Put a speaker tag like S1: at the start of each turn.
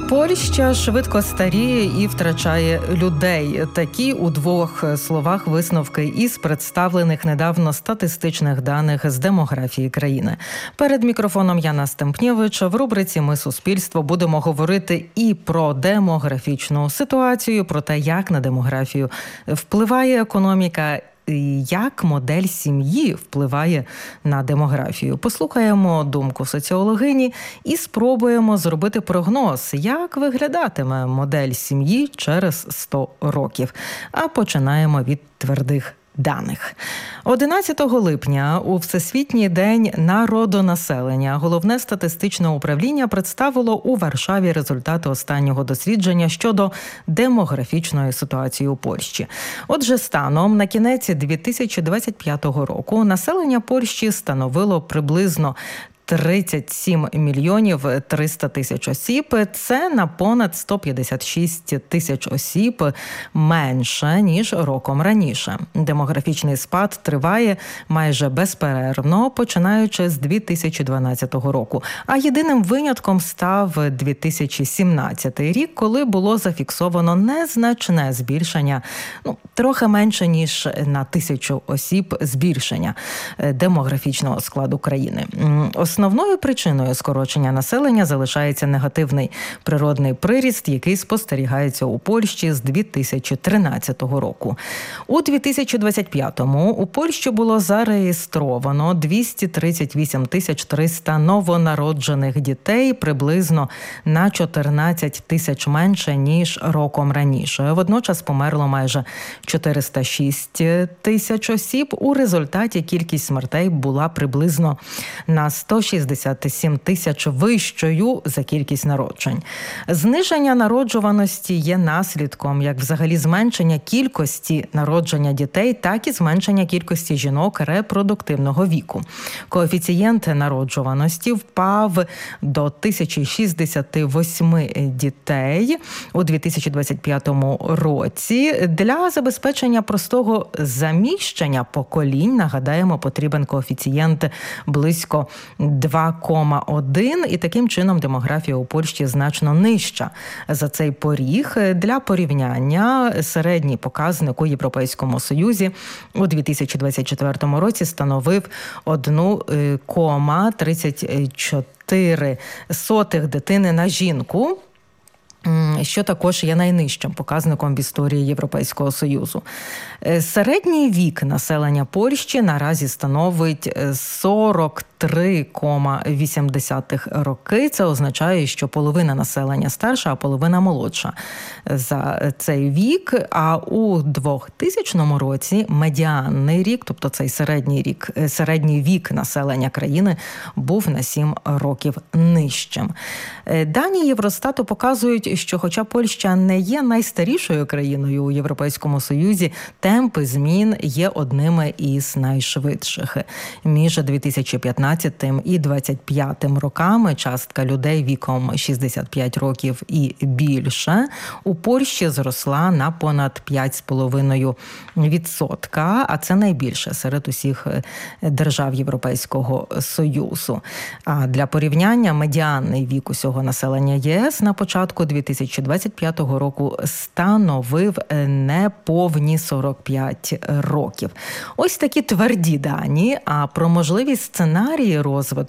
S1: Польща швидко старіє і втрачає людей. Такі у двох словах висновки із представлених недавно статистичних даних з демографії країни. Перед мікрофоном Яна Стемпнєвич. В рубриці «Ми суспільство» будемо говорити і про демографічну ситуацію, про те, як на демографію впливає економіка, як модель сім'ї впливає на демографію. Послухаємо думку соціологині і спробуємо зробити прогноз, як виглядатиме модель сім'ї через 100 років. А починаємо від твердих даних. 11 липня у Всесвітній день народонаселення Головне статистичне управління представило у Варшаві результати останнього дослідження щодо демографічної ситуації у Польщі. Отже, станом на кінець 2025 року населення Польщі становило приблизно 37 мільйонів 300 тисяч осіб. Це на понад 156 тисяч осіб менше, ніж роком раніше. Демографічний спад триває майже безперервно, починаючи з 2012 року. А єдиним винятком став 2017 рік, коли було зафіксовано незначне збільшення, трохи менше, ніж на 1000 осіб збільшення демографічного складу країни. Основною причиною скорочення населення залишається негативний природний приріст, який спостерігається у Польщі з 2013 року. У 2025-му у Польщі було зареєстровано 238 300 новонароджених дітей, приблизно на 14 тисяч менше, ніж роком раніше. Водночас померло майже 406 тисяч осіб. У результаті кількість смертей була приблизно на 167 тисяч вищою за кількість народжень. Зниження народжуваності є наслідком як взагалі зменшення кількості народження дітей, так і зменшення кількості жінок репродуктивного віку. Коефіцієнт народжуваності впав до 1068 дітей у 2025 році. Для забезпечення простого заміщення поколінь, нагадаємо, потрібен коефіцієнт близько 2,1, і таким чином демографія у Польщі значно нижча за цей поріг. Для порівняння середній показник у Європейському Союзі у 2024 році становив 1,34 дитини на жінку, що також є найнижчим показником в історії Європейського Союзу. Середній вік населення Польщі наразі становить 43,8 роки. Це означає, що половина населення старша, а половина молодша за цей вік. А у 2000 році медіанний рік, тобто цей середній вік населення країни був на 7 років нижчим. Дані Євростату показують, що хоча Польща не є найстарішою країною у Європейському Союзі, темпи змін є одними із найшвидших. Між 2015 і 2025 роками частка людей віком 65 років і більше у Польщі зросла на понад 5,5%, а це найбільше серед усіх держав Європейського Союзу. А для порівняння медіанний вік усього населення ЄС на початку 2025 року становив неповні 45 років. Ось такі тверді дані, а про можливі сценарії розвитку